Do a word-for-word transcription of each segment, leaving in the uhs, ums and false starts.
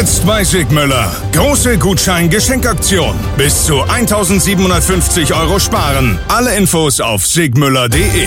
Jetzt bei Sigmüller. Große Gutschein-Geschenkaktion. Bis zu eintausendsiebenhundertfünfzig Euro sparen. Alle Infos auf sigmüller punkt de.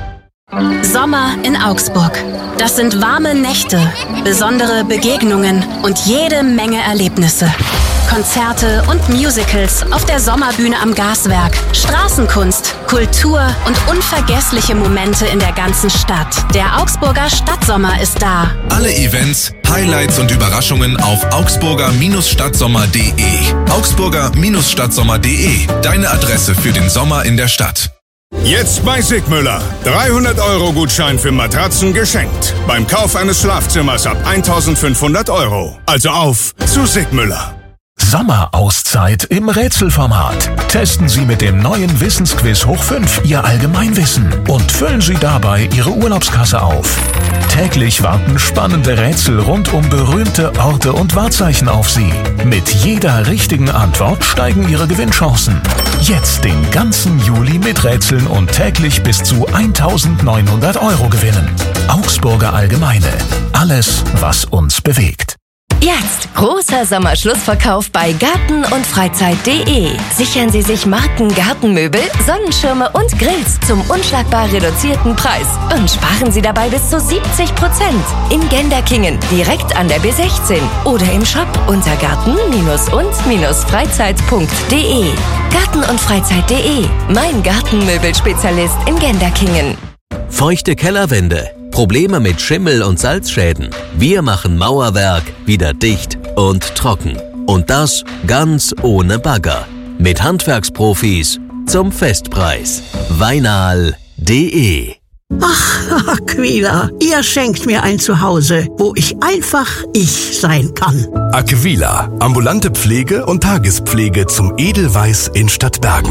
Sommer in Augsburg. Das sind warme Nächte, besondere Begegnungen und jede Menge Erlebnisse. Konzerte und Musicals auf der Sommerbühne am Gaswerk, Straßenkunst, Kultur und unvergessliche Momente in der ganzen Stadt. Der Augsburger Stadtsommer ist da. Alle Events, Highlights und Überraschungen auf augsburger Stadtsommer punkt de. augsburger Stadtsommer punkt de, deine Adresse für den Sommer in der Stadt. Jetzt bei Sigmüller. dreihundert Euro Gutschein für Matratzen geschenkt. Beim Kauf eines Schlafzimmers ab eintausendfünfhundert Euro. Also auf zu Sigmüller. Sommerauszeit im Rätselformat. Testen Sie mit dem neuen Wissensquiz Hoch fünf Ihr Allgemeinwissen und füllen Sie dabei Ihre Urlaubskasse auf. Täglich warten spannende Rätsel rund um berühmte Orte und Wahrzeichen auf Sie. Mit jeder richtigen Antwort steigen Ihre Gewinnchancen. Jetzt den ganzen Juli mit Rätseln und täglich bis zu eintausendneunhundert Euro gewinnen. Augsburger Allgemeine. Alles, was uns bewegt. Jetzt großer Sommerschlussverkauf bei Garten und Freizeit punkt de. Sichern Sie sich Marken Gartenmöbel, Sonnenschirme und Grills zum unschlagbar reduzierten Preis und sparen Sie dabei bis zu siebzig Prozent. In Genderkingen, direkt an der B sechzehn oder im Shop unter garten und freizeit punkt de. Garten und Freizeit punkt de, mein Gartenmöbelspezialist in Genderkingen. Feuchte Kellerwände, Probleme mit Schimmel und Salzschäden. Wir machen Mauerwerk wieder dicht und trocken. Und das ganz ohne Bagger. Mit Handwerksprofis zum Festpreis. Weinal punkt de. Ach, Aquila, ihr schenkt mir ein Zuhause, wo ich einfach ich sein kann. Aquila, ambulante Pflege und Tagespflege zum Edelweiß in Stadtbergen.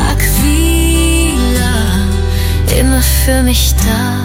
Aquila, immer für mich da.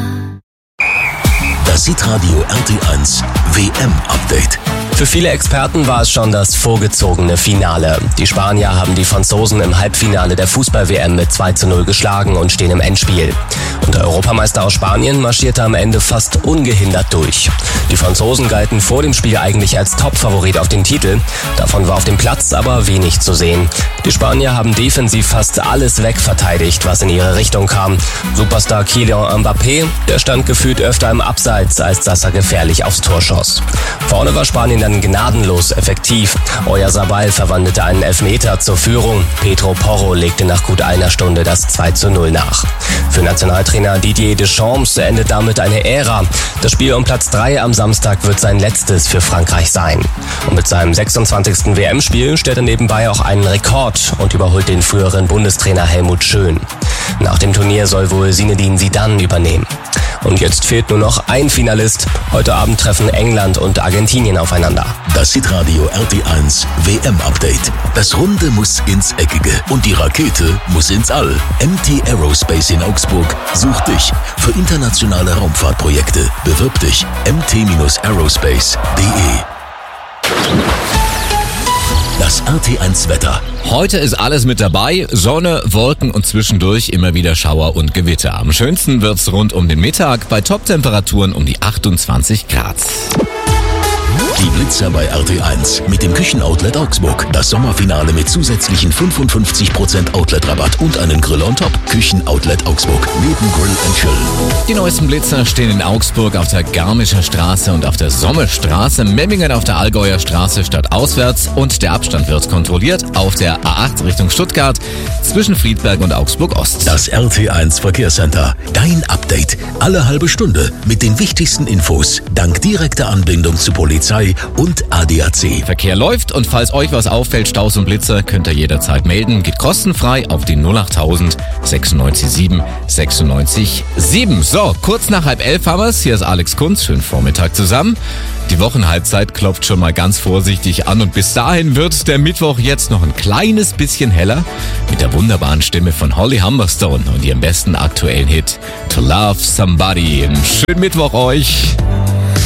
Das Hitradio R T eins W M-Update. Für viele Experten war es schon das vorgezogene Finale. Die Spanier haben die Franzosen im Halbfinale der Fußball-W M mit zwei zu null geschlagen und stehen im Endspiel. Und der Europameister aus Spanien marschierte am Ende fast ungehindert durch. Die Franzosen galten vor dem Spiel eigentlich als Top-Favorit auf den Titel. Davon war auf dem Platz aber wenig zu sehen. Die Spanier haben defensiv fast alles wegverteidigt, was in ihre Richtung kam. Superstar Kylian Mbappé, der stand gefühlt öfter im Abseits, als dass er gefährlich aufs Tor schoss. Vorne war Spanien dann gnadenlos effektiv. Oyarzabal verwandelte einen Elfmeter zur Führung. Pedro Porro legte nach gut einer Stunde das zwei zu null nach. Für Nationaltrainer Didier Deschamps endet damit eine Ära. Das Spiel um Platz drei am Samstag wird sein letztes für Frankreich sein. Und mit seinem sechsundzwanzigsten W M-Spiel stellt er nebenbei auch einen Rekord und überholt den früheren Bundestrainer Helmut Schön. Nach dem Turnier soll wohl Zinedine Zidane übernehmen. Und jetzt fehlt nur noch ein Finalist. Heute Abend treffen England und Argentinien aufeinander. Das Hitradio R T eins W M-Update. Das Runde muss ins Eckige und die Rakete muss ins All. M T Aerospace in Augsburg sucht dich für internationale Raumfahrtprojekte. Bewirb dich m t aerospace punkt de. Das R T eins Wetter. Heute ist alles mit dabei. Sonne, Wolken und zwischendurch immer wieder Schauer und Gewitter. Am schönsten wird's rund um den Mittag bei Toptemperaturen um die achtundzwanzig Grad. Die Blitzer bei R T eins mit dem Küchenoutlet Augsburg. Das Sommerfinale mit zusätzlichen fünfundfünfzig Prozent Outlet-Rabatt und einen Grill on top. Küchenoutlet Augsburg. Neben Grill and Chill. Die neuesten Blitzer stehen in Augsburg auf der Garmischer Straße und auf der Sommerstraße. Memmingen auf der Allgäuer Straße stadtauswärts. Und der Abstand wird kontrolliert auf der A acht Richtung Stuttgart zwischen Friedberg und Augsburg Ost. Das R T eins Verkehrscenter. Dein Update. Alle halbe Stunde mit den wichtigsten Infos. Dank direkter Anbindung zu Polizei und A D A C. Verkehr läuft und falls euch was auffällt, Staus und Blitzer, könnt ihr jederzeit melden. Geht kostenfrei auf die null achttausend sechsundneunzig sieben sechsundneunzig sieben. So, kurz nach halb elf haben wir's. Hier ist Alex Kunz. Schönen Vormittag zusammen. Die Wochenhalbzeit klopft schon mal ganz vorsichtig an und bis dahin wird der Mittwoch jetzt noch ein kleines bisschen heller mit der wunderbaren Stimme von Holly Humberstone und ihrem besten aktuellen Hit To Love Somebody. Einen schönen Mittwoch euch.